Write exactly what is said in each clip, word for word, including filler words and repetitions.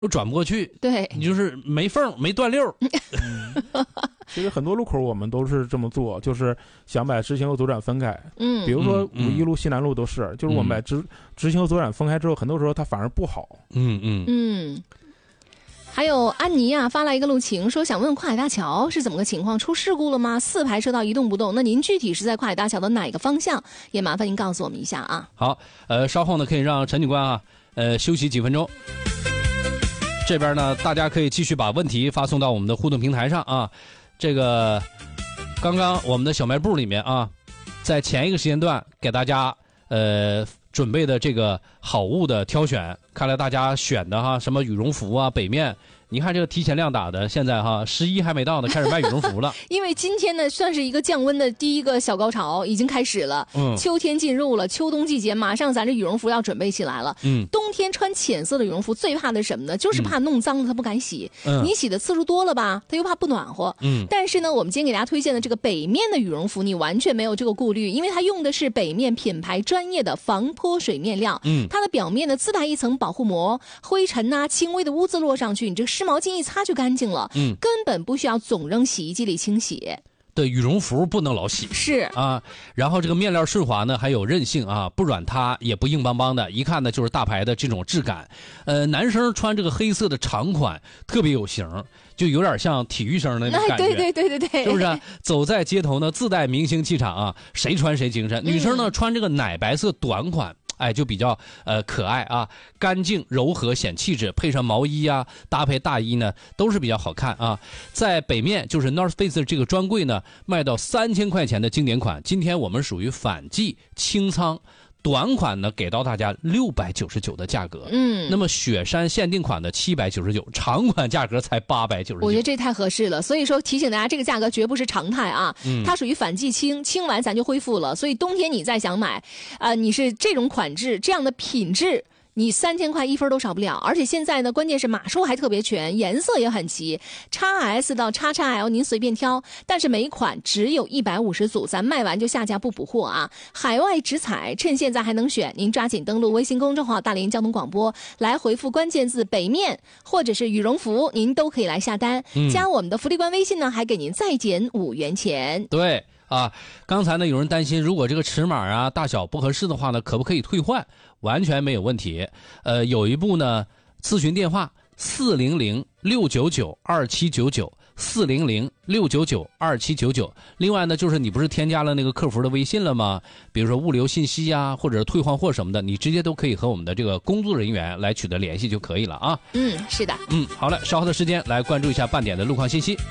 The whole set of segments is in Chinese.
又转不过去， 对， 你就是没缝没断溜。 嗯其实很多路口我们都是这么做，就是想把直行和左转分开。 嗯， 比如说五一路、西南路都是，嗯、就是我们把直、嗯、直行和左转分开之后，很多时候它反而不好。 嗯嗯嗯。还有安妮啊发来一个路情，说想问跨海大桥是怎么个情况，出事故了吗？四排车道一动不动，那您具体是在跨海大桥的哪个方向？也麻烦您告诉我们一下啊。 好，呃，稍后呢可以让陈警官啊，呃，休息几分钟。这边呢，大家可以继续把问题发送到我们的互动平台上啊。这个刚刚我们的小卖部里面啊，在前一个时间段给大家呃准备的这个好物的挑选，看来大家选的哈，什么羽绒服啊、北面。你看这个提前量打的，现在哈十一还没到呢，开始卖羽绒服了。 因为今天呢，算是一个降温的第一个小高潮，已经开始了。嗯，秋天进入了，秋冬季节马上咱这羽绒服要准备起来了。嗯，冬天穿浅色的羽绒服最怕的是什么呢？就是怕弄脏了，它不敢洗。嗯，你洗的次数多了吧，它又怕不暖和。嗯，但是呢，我们今天给大家推荐的这个北面的羽绒服，你完全没有这个顾虑，因为它用的是北面品牌专业的防泼水面料。嗯，它的表面呢自带一层保护膜，灰尘呐、啊、轻微的污渍落上去，你这个湿毛巾一擦就干净了，嗯，根本不需要总扔洗衣机里清洗。 对，羽绒服不能老洗， 是啊。然后这个面料顺滑呢，还有韧性啊，不软塌也不硬邦邦的，一看呢就是大牌的这种质感。呃，男生穿这个黑色的长款特别有型，就有点像体育生的那种感觉， 对对对对对， 是不是？走在街头呢，自带明星气场啊，谁穿谁精神。女生呢、嗯、穿这个奶白色短款。哎，就比较呃可爱啊，干净柔和显气质，配上毛衣啊，搭配大衣呢，都是比较好看啊。在北面就是 North Face 这个专柜呢，卖到三千块钱的经典款，今天我们属于反季清仓。短款呢给到大家六百九十九的价格，嗯，那么雪山限定款的七百九十九，长款价格才八百九十九。 我觉得这太合适了，所以说提醒大家，这个价格绝不是常态啊，嗯、它属于反季清，清完咱就恢复了，所以冬天你再想买，啊、呃，你是这种款质这样的品质。你三千块一分都少不了，而且现在呢，关键是码数还特别全，颜色也很齐 ，X S 到 X X L 您随便挑，但是每款只有一百五十组，咱卖完就下架不补货啊！海外直采，趁现在还能选，您抓紧登录微信公众号大连交通广播，来回复关键字北面或者是羽绒服，您都可以来下单。嗯、加我们的福利官微信呢，还给您再减五元钱。 对。啊，刚才呢有人担心，如果这个尺码啊大小不合适的话呢，可不可以退换？完全没有问题。呃，有一部呢咨询电话四零零六九九二七九九四零零六九九二七九九。另外呢，就是你不是添加了那个客服的微信了吗？比如说物流信息啊，或者退换货什么的，你直接都可以和我们的这个工作人员来取得联系就可以了啊。 嗯，是的。 嗯，好了，稍后的时间来关注一下半点的路况信息。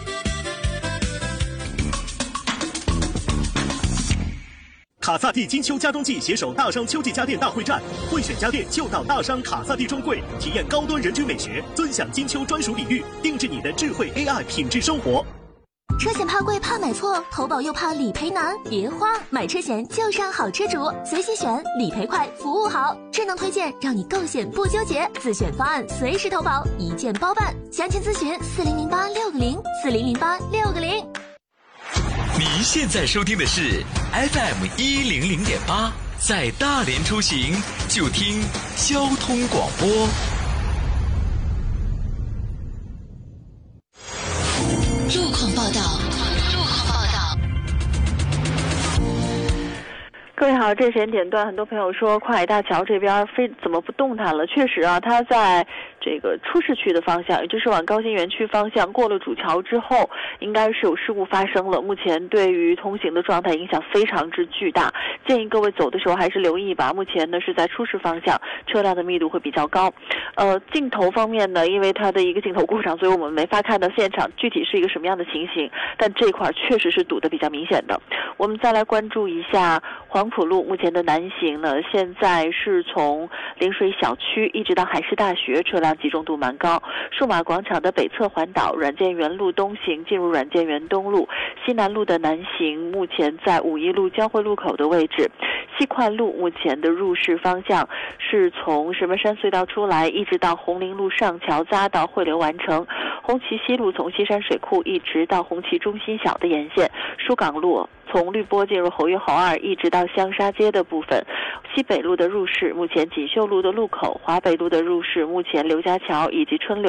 卡萨帝金秋家装季携手大商秋季家电大会战，会选家电就到大商卡萨帝专柜，体验高端人均美学，尊享金秋专属礼遇，定制你的智慧 A I 品质生活。 车险怕贵怕买错，投保又怕理赔难，别慌，买车险就上好车主，随心选，理赔快，服务好，智能推荐让你购险不纠结，自选方案随时投保，一键包办，详情咨询四零零八六个零四零零八六个零。 您现在收听的是 F M 一零零点八，在大连出行就听交通广播。 路况报道，路况报道。 各位好，这时间点段，很多朋友说跨海大桥这边非怎么不动弹了？确实啊，它在这个出市区的方向，也就是往高新园区方向过了主桥之后，应该是有事故发生了。目前对于通行的状态影响非常之巨大，建议各位走的时候还是留意吧。目前呢是在出市方向，车辆的密度会比较高。呃，镜头方面呢，因为它的一个镜头故障，所以我们没法看到现场具体是一个什么样的情形，但这块确实是堵得比较明显的。我们再来关注一下黄埔路目前的南行呢，现在是从临水小区一直到海事大学，车辆集中度蛮高。数码广场的北侧环岛，软件园路东行进入软件园东路，西南路的南行目前在五一路交汇路口的位置。西快路目前的入市方向是从石门山隧道出来，一直到红林路上桥匝道汇流完成。 红旗西路从西山水库一直到红旗中心小的沿线，疏港路从绿波进入侯一侯二一直到香沙街的部分，西北路的入市目前锦绣路的路口，华北路的入市目前刘家桥以及春柳